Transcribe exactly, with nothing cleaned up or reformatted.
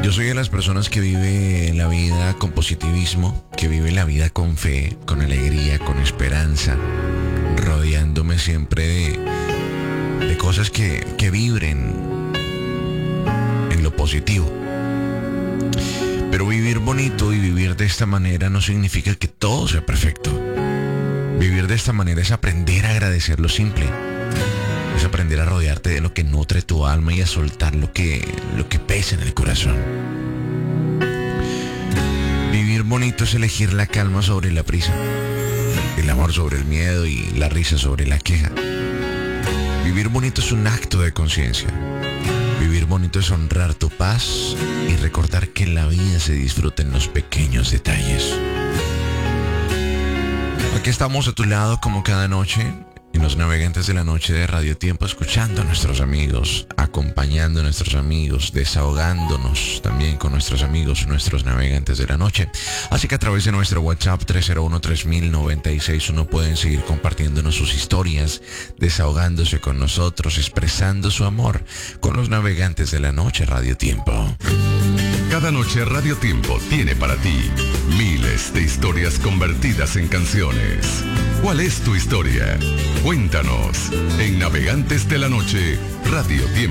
Yo soy de las personas que vive la vida con positivismo, que vive la vida con fe, con alegría, con esperanza, rodeándome siempre de, de cosas que, que vibren en lo positivo. Pero vivir bonito y vivir de esta manera no significa que todo sea perfecto. Vivir de esta manera es aprender a agradecer lo simple. Es aprender a rodearte de lo que nutre tu alma y a soltar lo que, lo que pesa en el corazón. Vivir bonito es elegir la calma sobre la prisa, el amor sobre el miedo y la risa sobre la queja. Vivir bonito es un acto de conciencia. Vivir bonito es honrar tu paz y recordar que la vida se disfruta en los pequeños detalles. Aquí estamos a tu lado como cada noche, en los navegantes de la noche de Radio Tiempo, escuchando a nuestros amigos, acompañando a nuestros amigos, desahogándonos también con nuestros amigos, nuestros navegantes de la noche. Así que a través de nuestro WhatsApp tres cero uno tres mil noventa y seis uno pueden seguir compartiéndonos sus historias, desahogándose con nosotros, expresando su amor con los navegantes de la noche Radio Tiempo. Cada noche Radio Tiempo tiene para ti miles de historias convertidas en canciones. ¿Cuál es tu historia? Cuéntanos en Navegantes de la Noche Radio Tiempo.